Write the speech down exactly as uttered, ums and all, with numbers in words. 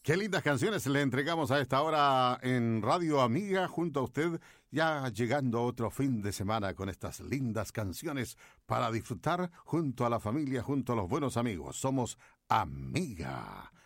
Qué lindas canciones le entregamos a esta hora en Radio Amiga junto a usted, ya llegando a otro fin de semana con estas lindas canciones para disfrutar junto a la familia, junto a los buenos amigos. Somos Amiga.